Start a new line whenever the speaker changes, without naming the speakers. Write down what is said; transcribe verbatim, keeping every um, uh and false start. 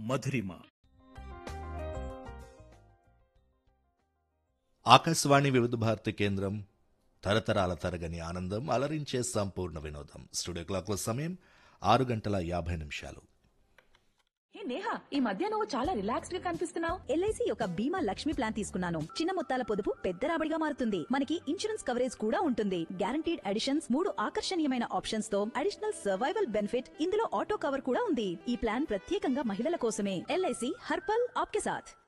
మధురిమ.
ఆకాశవాణి వివిధ భారతి కేంద్రం, తరతరాల తరగని ఆనందం, అలరించే సంపూర్ణ వినోదం. స్టూడియో క్లాక్ల సమయం ఆరు గంటల యాభై నిమిషాలు.
హే నేహా, ఈ మధ్య నువ్వు చాలా రిలాక్స్డ్ గా కనిపిస్తున్నావు.
ఎల్ఐసి యొక్క బీమా లక్ష్మి ప్లాన్ తీసుకున్నాను. చిన్న మొత్తాల పొదుపు పెద్ద రాబడిగా మారుతుంది. మనకి ఇన్సూరెన్స్ కవరేజ్ కూడా ఉంటుంది. గ్యారంటీడ్ అడిషన్స్, మూడు ఆకర్షణీయమైన ఆప్షన్స్ తో అడిషనల్ సర్వైవల్ బెనిఫిట్, ఇందులో ఆటో కవర్ కూడా ఉంది. ఈ ప్లాన్ ప్రత్యేకంగా మహిళల కోసమే. ఎల్ఐసి హర్పల్ ఆప్కే సాథ్.